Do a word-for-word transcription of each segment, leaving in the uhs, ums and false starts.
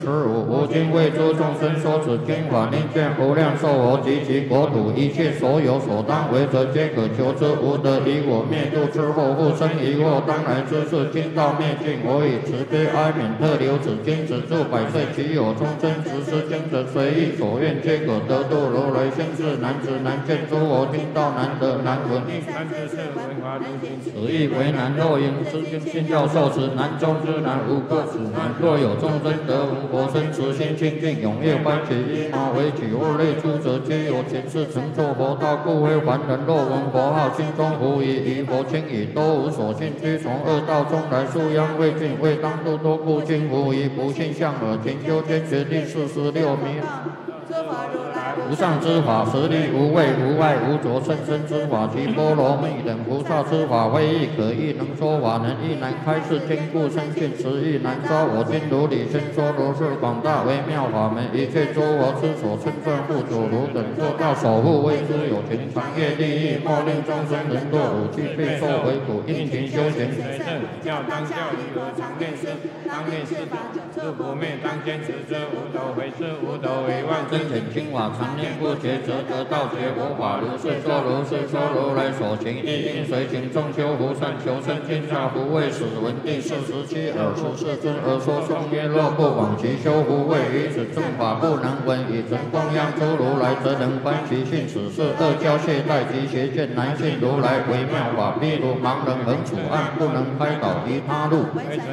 十五无尽为诸众生说此经法，令见无量寿佛及其国土一切所有所当为者，皆可求之。无得以我灭度之后，复生疑惑，当来之事，经道灭尽，我以慈悲哀悯特留此经，止住百岁，其有众生执施经者，随意所愿，皆可得度。如来先世难知难见诸佛听道难得难闻，难知是文华如今，此亦为难。若因知经信教受持难中之难，无可指难。若有众生得闻佛身，慈心清净，踊跃欢喜，依马为举物类诸者，皆有前世成就佛道，故非凡人。若闻佛号，心中无疑，疑佛轻已，都无所信，须从恶道中来，素殃未尽，未当度多故今无疑，不信相耳，勤修坚决第四十六名。无上之法，实力无畏无碍无着，甚深之法，其波罗蜜等菩萨之法，非亦可议，能说法，能亦难开示，坚固深信，实亦难招。我今如理宣说，如是广大微妙法门，一切诸佛之所称赞护主，如等做到守护，为之有情，长业利益，莫令众生人堕五趣，备受为苦，应勤修行。教当教理和常念师，当念师法，是不灭，当坚持之，无斗为是，无斗为万，真显清法，常念不绝，则得道觉佛法。如是说，如是说，如来所行，一应随行，众修福善，求生天下，不畏死。闻第四十七尔时世尊而说颂曰：若不往其修福慧，于此正法不能闻，以成供养诸如来，则能观其性。此事恶教懈怠及邪见难信如来微妙法，譬如盲人横处暗，不能开导其他路。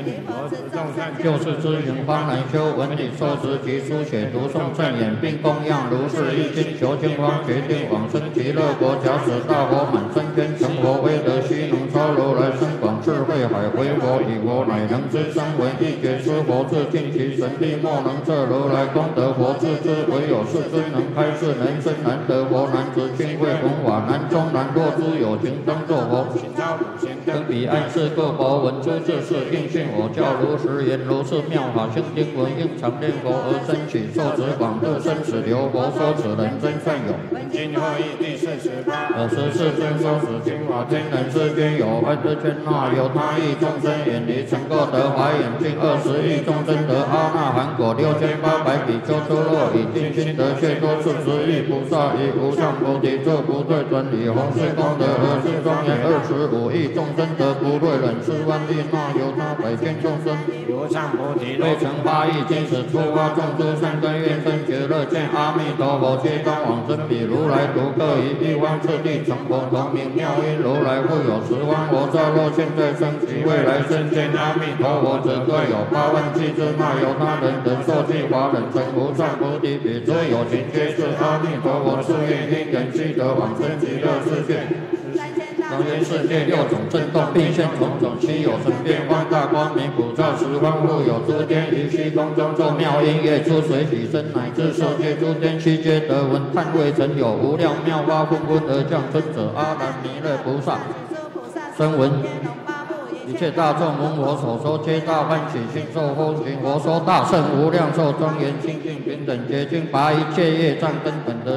就是知行方能修，闻理受持及书写读诵正言，并供养如是一经，求经方决定往生极乐国。假使大佛满三千，成佛威德须能超如来深广智慧海，回佛以佛乃能知三闻一觉知佛智，尽其神力莫能测如来功德佛智之，唯有世尊能开示，人生难得佛，难知清慧文法，难中难。若诸有情当作佛，登彼岸是各佛闻诸智事，应信我教如实言，如是妙法性经文，应常念佛而生起，受持广度生死流，佛说此人真善有。今后义第四十八。尔时世尊说此经法，天人世间有爱之圈那有他意众生远离，成垢得华眼净，二十亿众生得阿那含果，六千八百比丘出落以定心得解脱，四十亿菩萨以无上菩提作不退转，以弘誓功德而是庄严，二十五亿众生得不退忍，四万亿那有他百千众生无上菩提未成八亿，今此出发众诸善根愿生觉乐，见阿弥陀佛，皆当往生彼如来独各以一方次第成佛，同名妙音如来，复有十方佛刹。若现在生及未来生见阿弥陀佛者，各有八万七之那由他人等受记法忍成无上菩提，彼诸有情皆是阿弥陀佛誓愿因缘悉得往生极乐世界。当今世界六种震动，并现种种，其有神变放大光明，普照十方，复有诸天于虚空中作妙音乐，出水起身，乃至世界诸天悉皆得闻。叹未曾有无量妙法纷纷而降生者，阿难弥勒菩萨声闻一切大众闻我所说，皆大欢喜，信受奉行。我说大圣无量寿庄严清净平等洁净，拔一切业障根本的